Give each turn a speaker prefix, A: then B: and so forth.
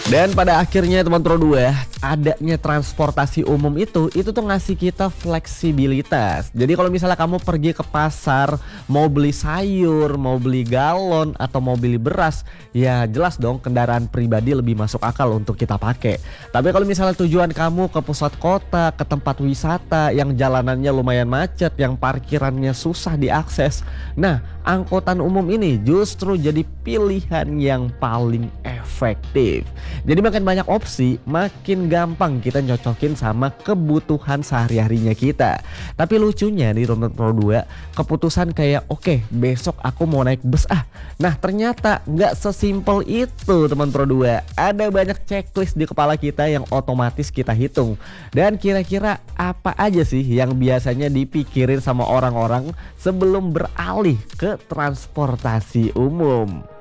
A: Dan pada akhirnya teman Pro 2, adanya transportasi umum itu tuh ngasih kita fleksibilitas. Jadi kalau misalnya kamu pergi ke pasar, mau beli sayur, mau beli galon, atau mau beli beras, ya jelas dong kendaraan pribadi lebih masuk akal untuk kita pakai. Tapi kalau misalnya tujuan kamu ke pusat kota, ke tempat wisata yang jalanannya lumayan macet, yang parkirannya susah diakses, nah angkutan umum ini justru jadi pilihan yang paling efektif. Jadi makin banyak opsi, makin gampang kita nyocokin sama kebutuhan sehari-harinya kita. Tapi lucunya nih teman Pro 2, keputusan kayak oke, besok aku mau naik bus ah. Nah ternyata nggak sesimpel itu teman Pro 2. Ada banyak checklist di kepala kita yang otomatis kita hitung. Dan kira-kira apa aja sih yang biasanya dipikirin sama orang-orang sebelum beralih ke transportasi umum?